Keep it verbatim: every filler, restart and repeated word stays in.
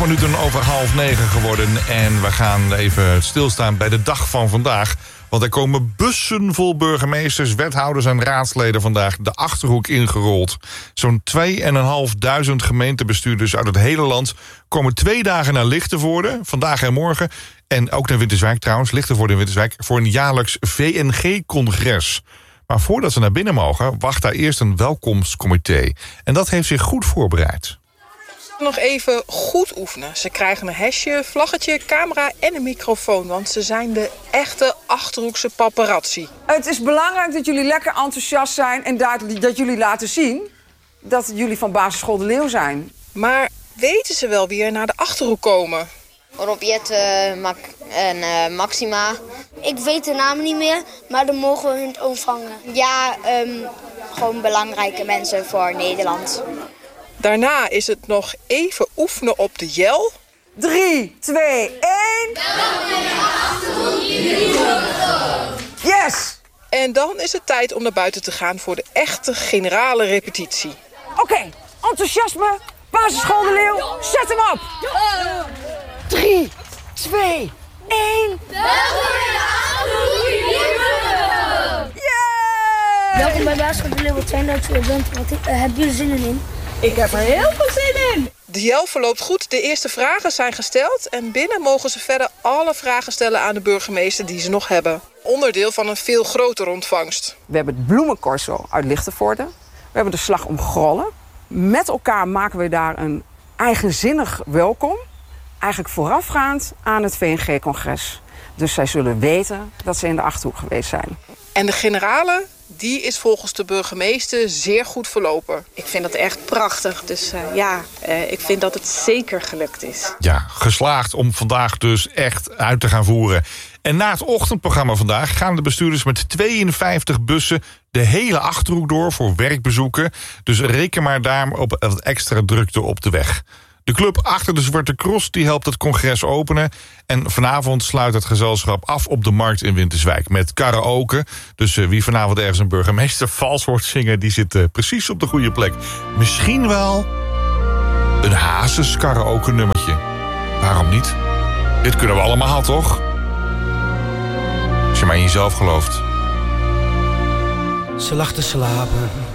minuten over half negen geworden. En we gaan even stilstaan bij de dag van vandaag. Want er komen bussen vol burgemeesters, wethouders en raadsleden vandaag de Achterhoek ingerold. Zo'n tweeënhalfduizend gemeentebestuurders uit het hele land komen twee dagen naar Lichtenvoorde, vandaag en morgen. En ook naar Winterswijk trouwens, Lichtenvoorde en Winterswijk, voor een jaarlijks V N G-congres. Maar voordat ze naar binnen mogen, wacht daar eerst een welkomstcomité. En dat heeft zich goed voorbereid. Nog even goed oefenen. Ze krijgen een hesje, vlaggetje, camera en een microfoon. Want ze zijn de echte Achterhoekse paparazzi. Het is belangrijk dat jullie lekker enthousiast zijn en dat, dat jullie laten zien dat jullie van basisschool De Leeuw zijn. Maar weten ze wel wie er naar de Achterhoek komen? Robjette Mac en uh, Maxima. Ik weet de naam niet meer, maar dan mogen we hun ontvangen. Ja, um, gewoon belangrijke mensen voor Nederland. Daarna is het nog even oefenen op de jel. drie, twee, één. Yes! En dan is het tijd om naar buiten te gaan voor de echte generale repetitie. Oké, okay, enthousiasme, basisschool De Leeuw, zet hem op! drie, twee, één. Yeah! Welkom bij basisschool De Leeuw, wat fijn dat je er bent. Wat, uh, hebben jullie zin in? Ik heb er heel veel zin in. De jel verloopt goed, de eerste vragen zijn gesteld en binnen mogen ze verder alle vragen stellen aan de burgemeester die ze nog hebben. Onderdeel van een veel grotere ontvangst. We hebben het bloemencorso uit Lichtenvoorde. We hebben de slag om Grollen. Met elkaar maken we daar een eigenzinnig welkom. Eigenlijk voorafgaand aan het V N G-congres. Dus zij zullen weten dat ze in de Achterhoek geweest zijn. En de generale, die is volgens de burgemeester zeer goed verlopen. Ik vind dat echt prachtig. Dus uh, ja, uh, ik vind dat het zeker gelukt is. Ja, geslaagd om vandaag dus echt uit te gaan voeren. En na het ochtendprogramma vandaag gaan de bestuurders met tweeënvijftig bussen de hele Achterhoek door voor werkbezoeken. Dus reken maar daar op wat extra drukte op de weg. De club achter de Zwarte Cross die helpt het congres openen. En vanavond sluit het gezelschap af op de markt in Winterswijk met karaoke. Dus uh, wie vanavond ergens een burgemeester vals hoort zingen, die zit uh, precies op de goede plek. Misschien wel een Hazes karaoke nummertje. Waarom niet? Dit kunnen we allemaal, toch? Als je maar in jezelf gelooft. Ze lag te slapen.